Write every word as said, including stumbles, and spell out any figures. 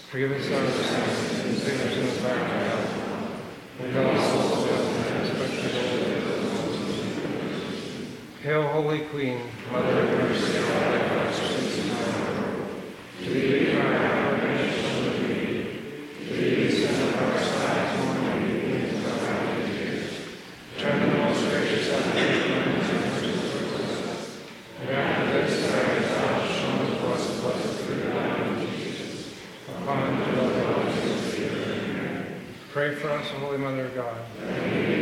Forgive us our sins and save us from the fire of hell. Lead all souls to heaven, especially those. Hail, Holy Queen, Mother of mercy, and all thy blessings and power. To thee we cry, our redemption of thee. To thee we send up our sighs, mourning and weeping in our valley of tears. Turn the most gracious heaven and cleanse and mercy towards us. And after this, that thou hast shown to us the blessed fruit of thy womb, Jesus. Upon whom dwell the blessings of the Pray for us, O Holy Mother of God.